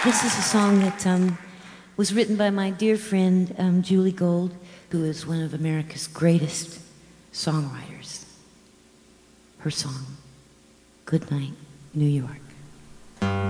This is a song that was written by my dear friend Julie Gold, who is one of America's greatest songwriters. Her song, Good Night, New York.